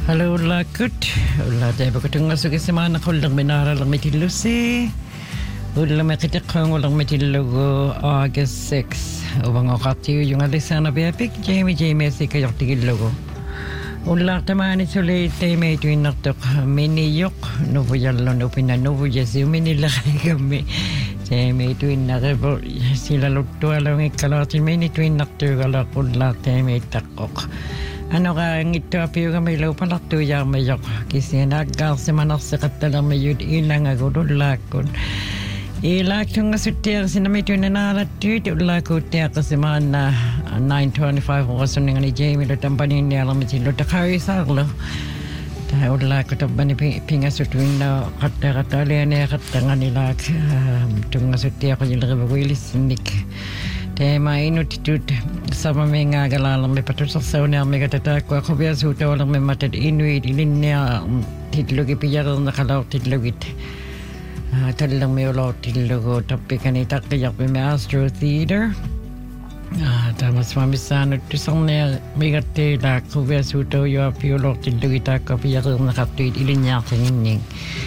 Hello, lakut. Ulla tayo katunga sa kasimana ko lang minara lang mitilusi. Ulla makitakang walang mitilugo August 6. Ubang okatiyo yung alisana biyapik, Jamie si kayok tigilugo. Ulla tamani sulit tayo may tuwin naktok miniyok. Nubo yalo nupina nubo yasi uminilakay kami. Jamie tuwin nakabol sila luto alam ikalatin may tuwin naktok ulla tayo may takok. Ano ka ang ito apiyo ka may laupanak tuya may yok kasi nagal si manak sa katalang may yun ilang agululakon ilak yung asutiya kasi na may tunanalat tuyo ulako tiya kasi man na 9:25 ko kasi nga ni Jamie lutampanin niya lang may lutakari sarlo dahil ulako taba ni pingasutwing na katakatali niya katangan nila itong asutiya ko yung lagawilis sinik tema inutitut sama may nga galalang may patusok sa unya may katatakwa ko biya suta walang may matad inuit ilin niya titlog ipiyaral na kalaw titlogit talang may ulaw titlogo tapi kanita kayak may Astro Theater tamas mamisano tusang niya may katila ko biya suta yung apiulaw titlogit ako piyaral na katuit ilin niya kanining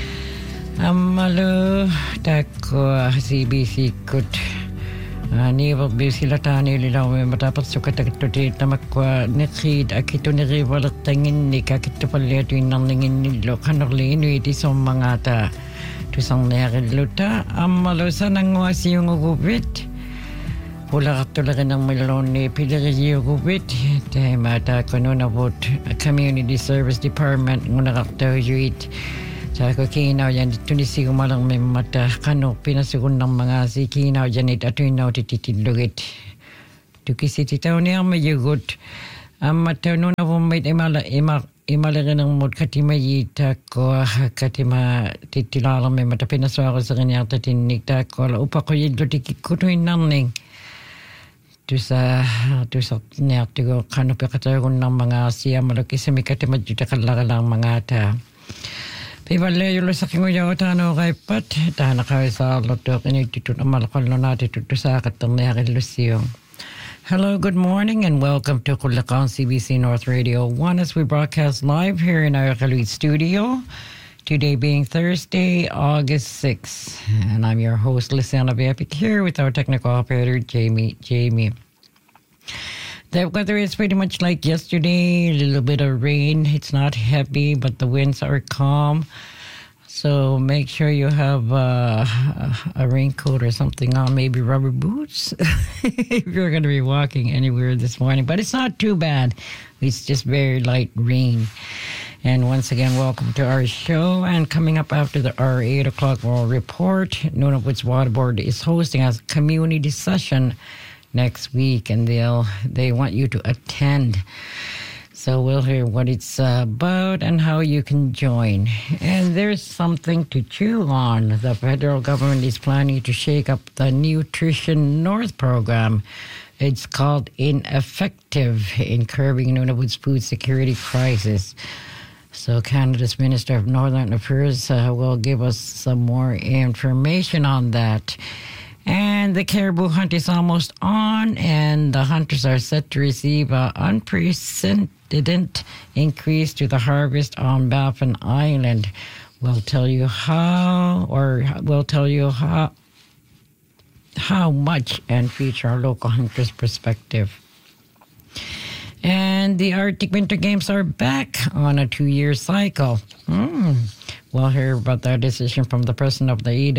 amalo tako CBC kut ni sila tani lilaw may matapat sukat at tuti tamakwa nikid akito ni rival at tangin ni kakito palit yung nangingin nilo kanarlino iti sa mga ta tusang nakiluta amalosa nang wasi yung ugubit pula katulagan ng milon ni pilari yung ugubit tayo mata ko nun about Community Service Department ngunang aktaw yung Sako kinaw yan dito ni sigo malang may mata kano pinasugon ng mga si kinaw yan at inaw tititidlugit. Tukisi titaw niya may yugot. Mataw nun na may imalaga ng mood katimayita ko katima titilalang may mata pinasuwa ko sa kanya tatinig ko. Upa ko yung lutikit ko tuwing naning. Tu sa niya tigo kano pikatagon ng mga siya malaki sa may katimadjuta kalakalang mga ta. Ibale yung sa kinguyaw tano kay Pat, tana kay sa lotok inititut amalakal no natitut sa katang nayakin Lucio. Hello, good morning and welcome to Kulakang CBC North Radio 1 as we broadcast live here in our Kaluit studio. Today being Thursday, August 6th. And I'm your host, Luciana Bepic, here with our technical operator, Jamie. The weather is pretty much like yesterday, a little bit of rain. It's not heavy, but the winds are calm. So make sure you have a raincoat or something on, maybe rubber boots, if you're going to be walking anywhere this morning. But it's not too bad. It's just very light rain. And once again, welcome to our show. And coming up after our 8 o'clock world report, Nunavut's Water Board is hosting a community session next week, and they want you to attend. So we'll hear what it's about and how you can join. And there's something to chew on. The federal government is planning to shake up the Nutrition North program. It's called Ineffective in Curbing Nunavut's food security crisis. So Canada's Minister of Northern Affairs will give us some more information on that. And the caribou hunt is almost on, and the hunters are set to receive an unprecedented increase to the harvest on Baffin Island. We'll tell you how much, and feature our local hunters' perspective. And the Arctic Winter Games are back on a 2-year cycle. We'll hear about that decision from the president of the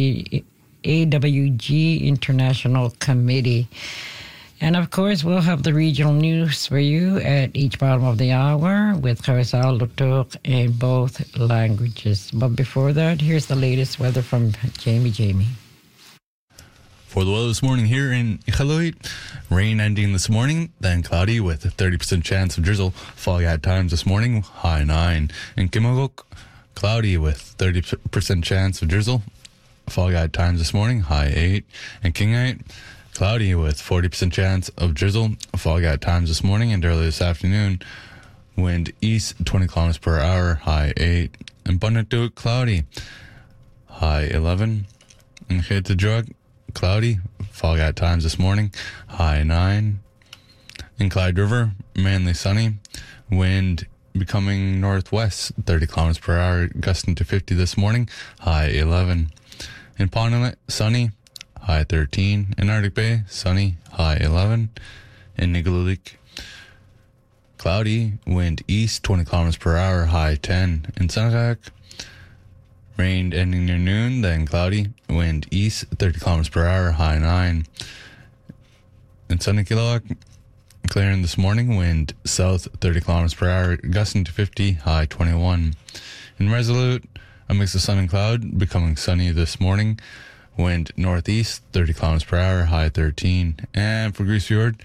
AWG International Committee. And of course, we'll have the regional news for you at each bottom of the hour with Karisal Lutuk in both languages. But before that, here's the latest weather from Jamie. For the weather this morning here in Iqaluit, rain ending this morning, then cloudy with a 30% chance of drizzle. Fog at times this morning, high 9. In Kimagok, cloudy with 30% chance of drizzle. Fog at times this morning, high 8. In Kingite, cloudy with 40% chance of drizzle. Fog at times this morning and early this afternoon. Wind east 20 kilometers per hour, high 8. In Bunatuit, cloudy, high 11. In Khitadrug, cloudy, fog at times this morning, high 9. In Clyde River, mainly sunny. Wind becoming northwest, 30 kilometers per hour, gusting to 50 this morning, high 11. In Pond Inlet, sunny, high 13. In Arctic Bay, sunny, high 11. In Nigulik, cloudy, wind east, 20 kilometers per hour, high 10. In Sunatac, rain ending near noon, then cloudy, wind east, 30 kilometers per hour, high 9. In Sunnykilowac, clearing this morning, wind south, 30 kilometers per hour, gusting to 50, high 21. In Resolute, a mix of sun and cloud, becoming sunny this morning, wind northeast, 30 kilometers per hour, high 13. And for Grise Fiord,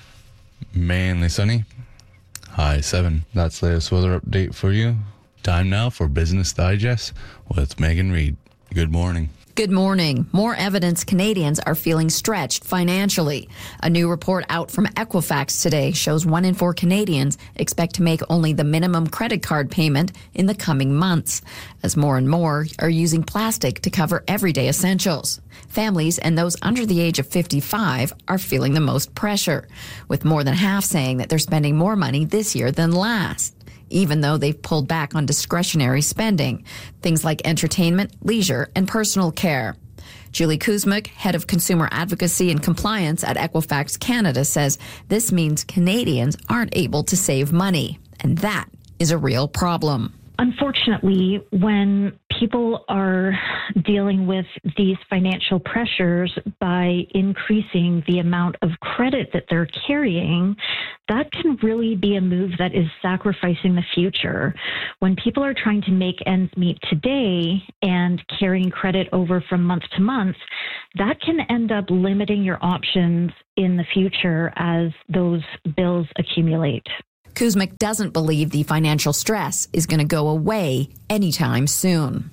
mainly sunny, high 7. That's the latest weather update for you. Time now for Business Digest with Megan Reid. Good morning. Good morning. More evidence Canadians are feeling stretched financially. A new report out from Equifax today shows 1 in 4 Canadians expect to make only the minimum credit card payment in the coming months, as more and more are using plastic to cover everyday essentials. Families and those under the age of 55 are feeling the most pressure, with more than half saying that they're spending more money this year than last, even though they've pulled back on discretionary spending, things like entertainment, leisure, and personal care. Julie Kuzmiuk, head of consumer advocacy and compliance at Equifax Canada, says this means Canadians aren't able to save money, and that is a real problem. Unfortunately, when people are dealing with these financial pressures by increasing the amount of credit that they're carrying, that can really be a move that is sacrificing the future. When people are trying to make ends meet today and carrying credit over from month to month, that can end up limiting your options in the future as those bills accumulate. Kuzmiuk doesn't believe the financial stress is going to go away anytime soon.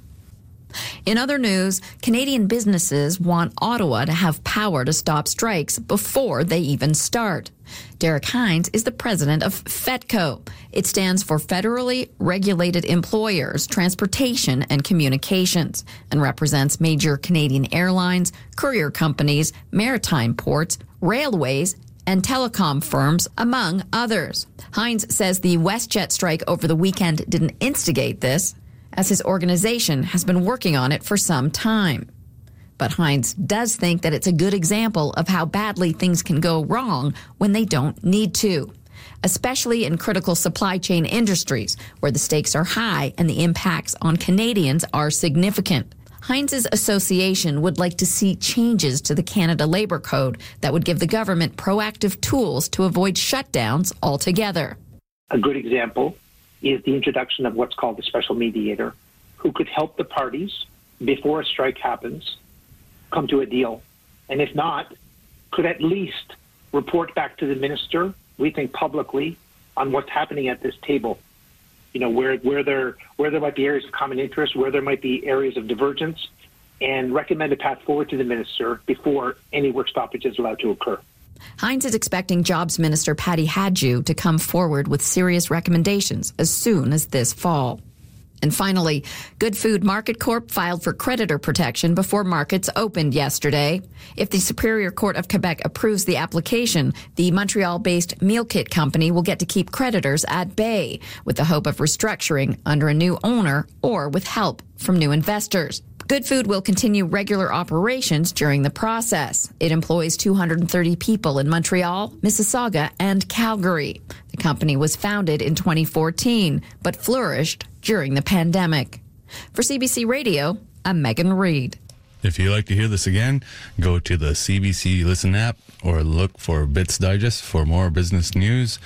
In other news, Canadian businesses want Ottawa to have power to stop strikes before they even start. Derek Hines is the president of FETCO. It stands for Federally Regulated Employers, Transportation and Communications, and represents major Canadian airlines, courier companies, maritime ports, railways, and telecom firms, among others. Hines says the WestJet strike over the weekend didn't instigate this, as his organization has been working on it for some time. But Hines does think that it's a good example of how badly things can go wrong when they don't need to, especially in critical supply chain industries where the stakes are high and the impacts on Canadians are significant. Hines' association would like to see changes to the Canada Labour Code that would give the government proactive tools to avoid shutdowns altogether. A good example is the introduction of what's called a special mediator, who could help the parties before a strike happens come to a deal. And if not, could at least report back to the minister, we think publicly, on what's happening at this table. You know, where there might be areas of common interest, where there might be areas of divergence, and recommend a path forward to the minister before any work stoppage is allowed to occur. Hines is expecting Jobs Minister Patty Hadju to come forward with serious recommendations as soon as this fall. And finally, Good Food Market Corp filed for creditor protection before markets opened yesterday. If the Superior Court of Quebec approves the application, the Montreal-based meal kit company will get to keep creditors at bay, with the hope of restructuring under a new owner or with help from new investors. Good Food will continue regular operations during the process. It employs 230 people in Montreal, Mississauga, and Calgary. The company was founded in 2014, but flourished during the pandemic. For CBC Radio, I'm Megan Reid. If you'd like to hear this again, go to the CBC Listen app or look for Bits Digest for more business news.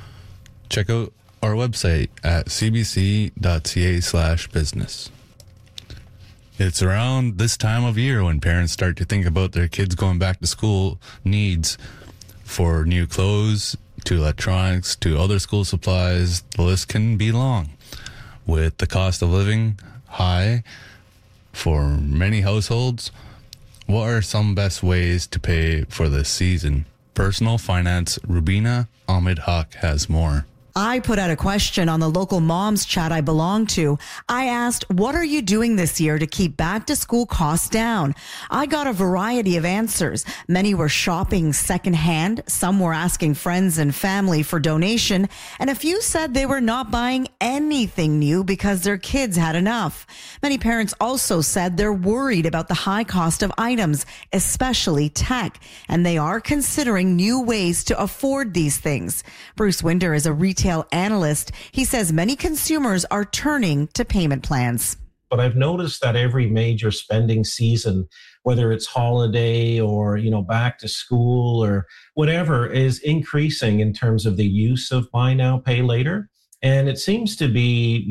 Check out our website at cbc.ca/business. It's around this time of year when parents start to think about their kids going back to school needs, for new clothes, to electronics, to other school supplies. The list can be long. With the cost of living high for many households, what are some best ways to pay for this season? Personal Finance Rubina Ahmed Haq has more. I put out a question on the local moms chat I belong to. I asked, what are you doing this year to keep back to school costs down? I got a variety of answers. Many were shopping secondhand. Some were asking friends and family for donation. And a few said they were not buying anything new because their kids had enough. Many parents also said they're worried about the high cost of items, especially tech, and they are considering new ways to afford these things. Bruce Winder is a retail analyst. He says many consumers are turning to payment plans. But I've noticed that every major spending season, whether it's holiday or, back to school or whatever, is increasing in terms of the use of buy now, pay later. And it seems to be,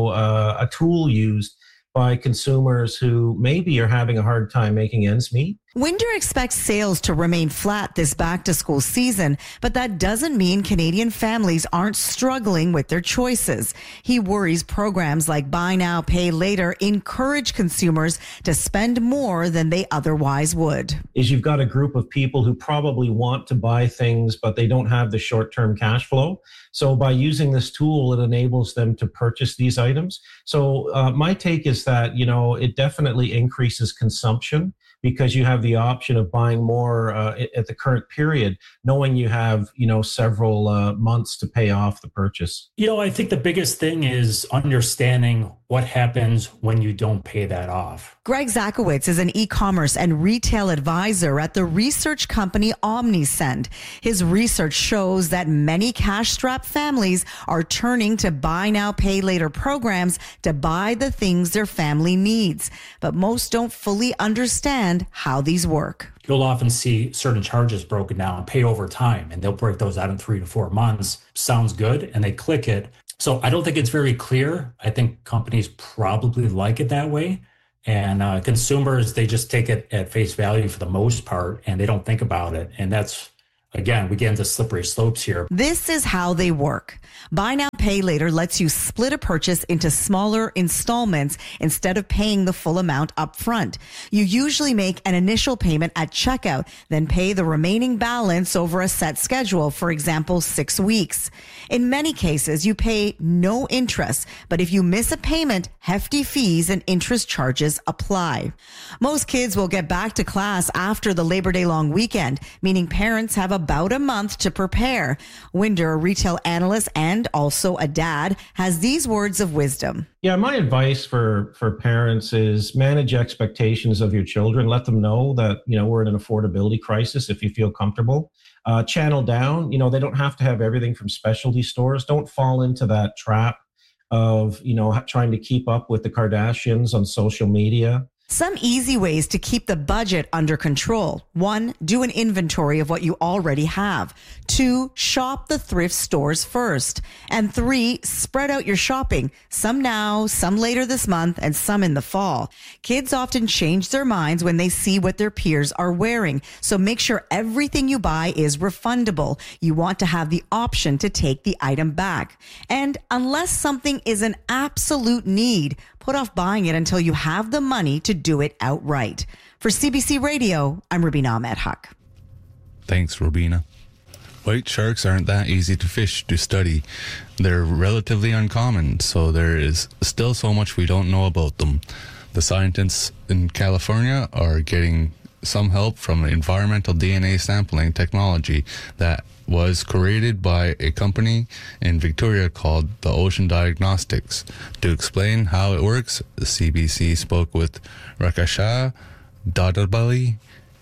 a tool used by consumers who maybe are having a hard time making ends meet. Winder expects sales to remain flat this back-to-school season, but that doesn't mean Canadian families aren't struggling with their choices. He worries programs like Buy Now, Pay Later encourage consumers to spend more than they otherwise would. Is you've got a group of people who probably want to buy things, but they don't have the short-term cash flow. So by using this tool, it enables them to purchase these items. So my take is that, it definitely increases consumption, because you have the option of buying more at the current period, knowing you have, several months to pay off the purchase. I think the biggest thing is understanding what happens when you don't pay that off. Greg Zakowicz is an e-commerce and retail advisor at the research company OmniSend. His research shows that many cash-strapped families are turning to Buy Now, Pay Later programs to buy the things their family needs. But most don't fully understand how these work. You'll often see certain charges broken down, pay over time, and they'll break those out in 3 to 4 months. Sounds good, and they click it. So I don't think it's very clear. I think companies probably like it that way. And consumers, they just take it at face value for the most part, and they don't think about it. And that's, again, we get into slippery slopes here. This is how they work. Buy Now, Pay Later lets you split a purchase into smaller installments instead of paying the full amount up front. You usually make an initial payment at checkout, then pay the remaining balance over a set schedule, for example, 6 weeks. In many cases, you pay no interest, but if you miss a payment, hefty fees and interest charges apply. Most kids will get back to class after the Labor Day long weekend, meaning parents have about a month to prepare. Winder, a retail analyst and also a dad, has these words of wisdom. Yeah, my advice for parents is manage expectations of your children. Let them know that, we're in an affordability crisis if you feel comfortable. Channel down, they don't have to have everything from specialty stores. Don't fall into that trap of, trying to keep up with the Kardashians on social media. Some easy ways to keep the budget under control. 1, do an inventory of what you already have. 2, shop the thrift stores first. And 3, spread out your shopping. Some now, some later this month, and some in the fall. Kids often change their minds when they see what their peers are wearing. So make sure everything you buy is refundable. You want to have the option to take the item back. And unless something is an absolute need, put off buying it until you have the money to do it outright. For CBC Radio, I'm Rubina Ahmed Haq. Thanks, Rubina. White sharks aren't that easy to fish to study. They're relatively uncommon, so there is still so much we don't know about them. The scientists in California are getting some help from environmental DNA sampling technology that was created by a company in Victoria called the Ocean Diagnostics. To explain how it works, the CBC spoke with Rakasha Dadabali.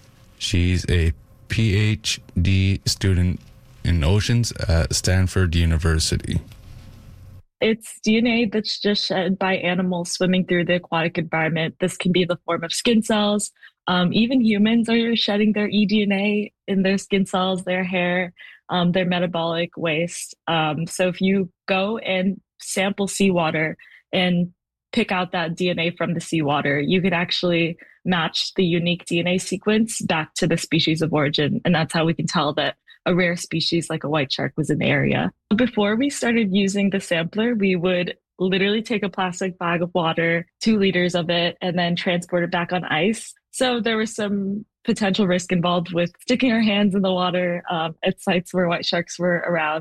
She's a PhD student in oceans at Stanford University. It's DNA that's just shed by animals swimming through the aquatic environment. This can be in the form of skin cells. Even humans are shedding their eDNA in their skin cells, their hair, their metabolic waste. So if you go and sample seawater and pick out that DNA from the seawater, you could actually match the unique DNA sequence back to the species of origin. And that's how we can tell that a rare species like a white shark was in the area. Before we started using the sampler, we would literally take a plastic bag of water, 2 liters of it, and then transport it back on ice. So there was some potential risk involved with sticking our hands in the water at sites where white sharks were around.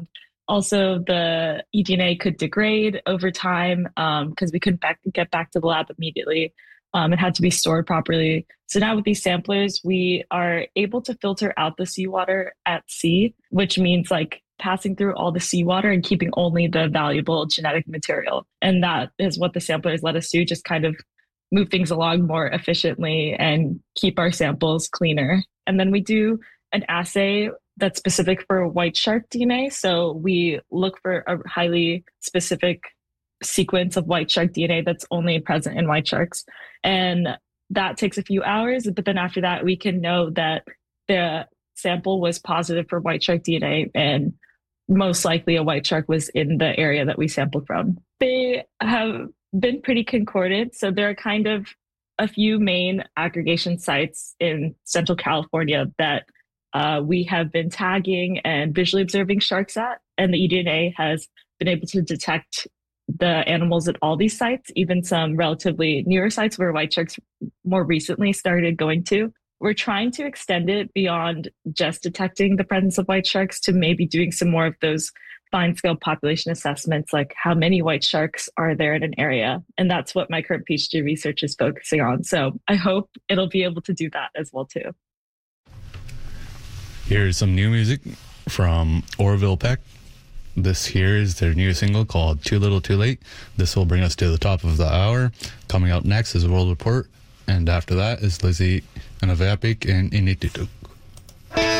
Also, the eDNA could degrade over time because we couldn't get back to the lab immediately. It had to be stored properly. So now with these samplers, we are able to filter out the seawater at sea, which means like passing through all the seawater and keeping only the valuable genetic material. And that is what the samplers let us do, just kind of move things along more efficiently and keep our samples cleaner. And then we do an assay that's specific for white shark DNA. So we look for a highly specific sequence of white shark DNA that's only present in white sharks. And that takes a few hours, but then after that, we can know that the sample was positive for white shark DNA and most likely a white shark was in the area that we sampled from. They have been pretty concordant. So there are kind of a few main aggregation sites in Central California that we have been tagging and visually observing sharks at, and the eDNA has been able to detect the animals at all these sites, even some relatively newer sites where white sharks more recently started going to. We're trying to extend it beyond just detecting the presence of white sharks to maybe doing some more of those fine-scale population assessments, like how many white sharks are there in an area. And that's what my current PhD research is focusing on. So I hope it'll be able to do that as well, too. Here's some new music from Orville Peck. This here is their new single called Too Little Too Late. This will bring us to the top of the hour. Coming up next is World Report. And after that is Lizzie and Avapik and Initiative.